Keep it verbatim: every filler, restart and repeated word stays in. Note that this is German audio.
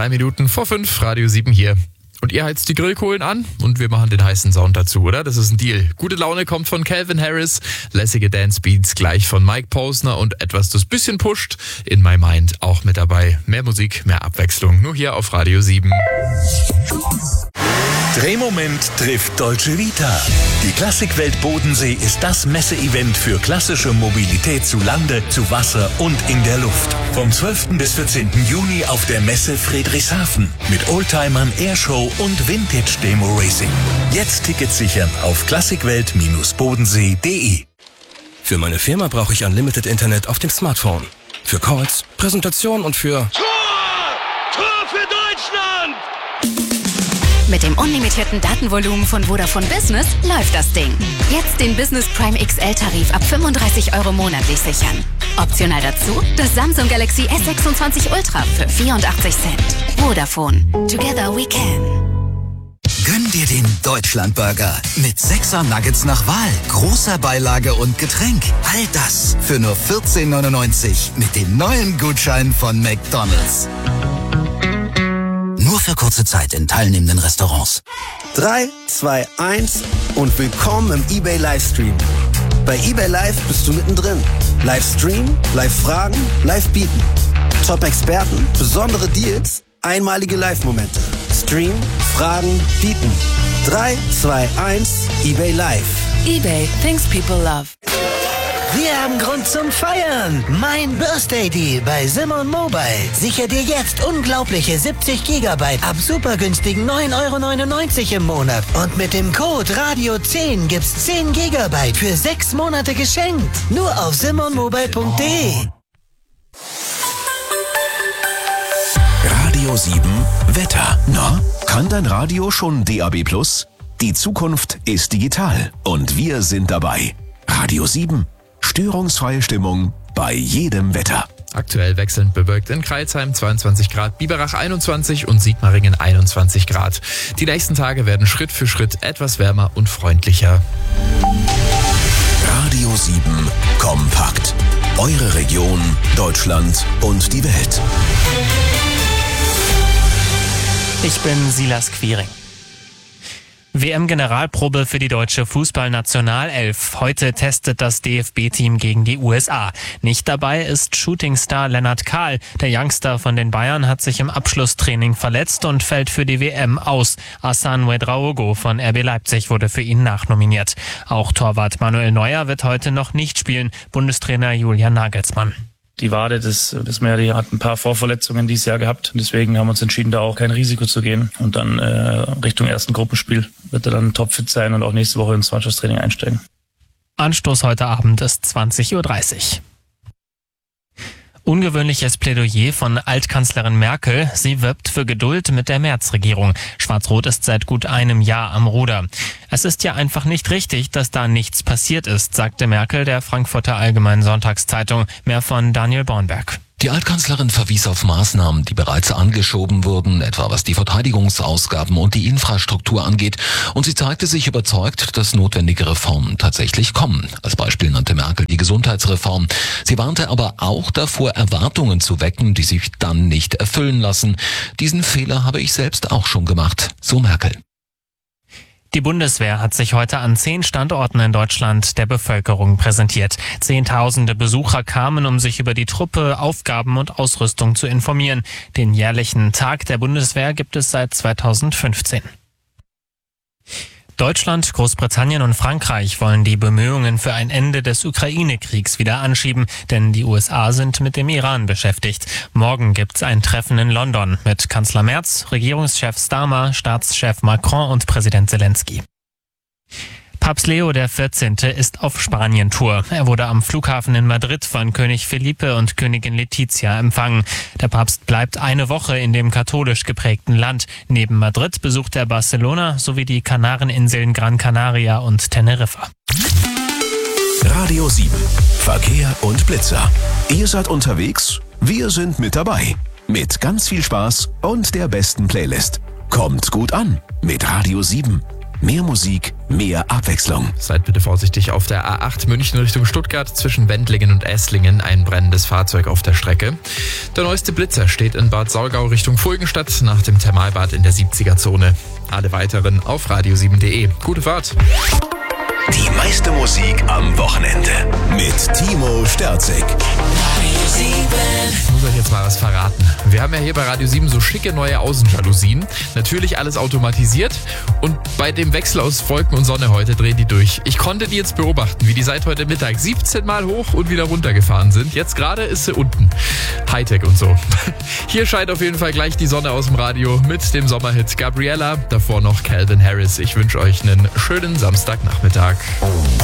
Drei Minuten vor fünf, Radio sieben hier. Und ihr heizt die Grillkohlen an und wir machen den heißen Sound dazu, oder? Das ist ein Deal. Gute Laune kommt von Calvin Harris, lässige Dance Beats gleich von Mike Posner und etwas, das bisschen pusht, In My Mind auch mit dabei. Mehr Musik, mehr Abwechslung, nur hier auf Radio sieben. Drehmoment trifft Dolce Vita. Die Klassikwelt Bodensee ist das Messeevent für klassische Mobilität zu Lande, zu Wasser und in der Luft. Vom zwölften bis vierzehnten Juni auf der Messe Friedrichshafen mit Oldtimern, Airshow und Vintage Demo Racing. Jetzt Tickets sichern auf klassikwelt bodensee punkt de. Für meine Firma brauche ich Unlimited Internet auf dem Smartphone. Für Calls, Präsentation und für... Tor! Tor für Deutschland! Mit dem unlimitierten Datenvolumen von Vodafone Business läuft das Ding. Jetzt den Business Prime X L-Tarif ab fünfunddreißig Euro monatlich sichern. Optional dazu das Samsung Galaxy S sechsundzwanzig Ultra für vierundachtzig Cent. Vodafone. Together we can. Gönn dir den Deutschlandburger mit sechser Nuggets nach Wahl, großer Beilage und Getränk. All das für nur vierzehn neunundneunzig mit dem neuen Gutschein von McDonald's. Nur für kurze Zeit in teilnehmenden Restaurants. drei, zwei, eins und willkommen im eBay Livestream. Bei eBay Live bist du mittendrin. Livestream, Live-Fragen, Live-Bieten. Top-Experten, besondere Deals, einmalige Live-Momente. Stream, Fragen, Bieten. drei, zwei, eins, eBay Live. eBay, things people love. Wir haben Grund zum Feiern. Mein Birthday Deal bei Simon Mobile. Sicher dir jetzt unglaubliche siebzig Gigabyte ab super günstigen neun Euro neunundneunzig im Monat. Und mit dem Code Radio zehn gibt's zehn Gigabyte für sechs Monate geschenkt. Nur auf simon mobile punkt de. Radio sieben Wetter. Na, kann dein Radio schon D A B plus? Die Zukunft ist digital und wir sind dabei. Radio sieben. Störungsfreie Stimmung bei jedem Wetter. Aktuell wechselnd bewölkt in Crailsheim zweiundzwanzig Grad, Biberach einundzwanzig und Sigmaringen einundzwanzig Grad. Die nächsten Tage werden Schritt für Schritt etwas wärmer und freundlicher. Radio sieben Kompakt. Eure Region, Deutschland und die Welt. Ich bin Silas Quiring. W M-Generalprobe für die deutsche Fußballnationalelf. Heute testet das D F B-Team gegen die U S A. Nicht dabei ist Shootingstar Lennart Kahl. Der Youngster von den Bayern hat sich im Abschlusstraining verletzt und fällt für die W M aus. Hassan Ouedraogo von R B Leipzig wurde für ihn nachnominiert. Auch Torwart Manuel Neuer wird heute noch nicht spielen. Bundestrainer Julian Nagelsmann. Die Wade, das wissen wir ja, die hat ein paar Vorverletzungen dieses Jahr gehabt. Deswegen haben wir uns entschieden, da auch kein Risiko zu gehen. Und dann äh, Richtung ersten Gruppenspiel wird er dann topfit sein und auch nächste Woche ins Mannschaftstraining einsteigen. Anstoß heute Abend ist zwanzig Uhr dreißig. Ungewöhnliches Plädoyer von Altkanzlerin Merkel. Sie wirbt für Geduld mit der Merz-Regierung. Schwarz-Rot ist seit gut einem Jahr am Ruder. Es ist ja einfach nicht richtig, dass da nichts passiert ist, sagte Merkel der Frankfurter Allgemeinen Sonntagszeitung. Mehr von Daniel Bornberg. Die Altkanzlerin verwies auf Maßnahmen, die bereits angeschoben wurden, etwa was die Verteidigungsausgaben und die Infrastruktur angeht. Und sie zeigte sich überzeugt, dass notwendige Reformen tatsächlich kommen. Als Beispiel nannte Merkel die Gesundheitsreform. Sie warnte aber auch davor, Erwartungen zu wecken, die sich dann nicht erfüllen lassen. Diesen Fehler habe ich selbst auch schon gemacht, so Merkel. Die Bundeswehr hat sich heute an zehn Standorten in Deutschland der Bevölkerung präsentiert. Zehntausende Besucher kamen, um sich über die Truppe, Aufgaben und Ausrüstung zu informieren. Den jährlichen Tag der Bundeswehr gibt es seit zweitausendfünfzehn. Deutschland, Großbritannien und Frankreich wollen die Bemühungen für ein Ende des Ukraine-Kriegs wieder anschieben, denn die U S A sind mit dem Iran beschäftigt. Morgen gibt's ein Treffen in London mit Kanzler Merz, Regierungschef Starmer, Staatschef Macron und Präsident Zelensky. Papst Leo der vierzehnte ist auf Spanien-Tour. Er wurde am Flughafen in Madrid von König Felipe und Königin Letizia empfangen. Der Papst bleibt eine Woche in dem katholisch geprägten Land. Neben Madrid besucht er Barcelona sowie die Kanareninseln Gran Canaria und Teneriffa. Radio sieben. Verkehr und Blitzer. Ihr seid unterwegs, wir sind mit dabei. Mit ganz viel Spaß und der besten Playlist. Kommt gut an mit Radio sieben. Mehr Musik, mehr Abwechslung. Seid bitte vorsichtig auf der A acht München Richtung Stuttgart zwischen Wendlingen und Esslingen. Ein brennendes Fahrzeug auf der Strecke. Der neueste Blitzer steht in Bad Saulgau Richtung Fulgenstadt nach dem Thermalbad in der siebziger-Zone. Alle weiteren auf radio sieben punkt de. Gute Fahrt. Die meiste Musik am Wochenende mit Timo Sterzig. Ich muss euch jetzt mal was verraten. Wir haben ja hier bei Radio sieben so schicke neue Außenjalousien. Natürlich alles automatisiert. Und bei dem Wechsel aus Wolken und Sonne heute drehen die durch. Ich konnte die jetzt beobachten, wie die seit heute Mittag siebzehn Mal hoch und wieder runter gefahren sind. Jetzt gerade ist sie unten. Hightech und so. Hier scheint auf jeden Fall gleich die Sonne aus dem Radio mit dem Sommerhit Gabriella. Davor noch Calvin Harris. Ich wünsche euch einen schönen Samstagnachmittag.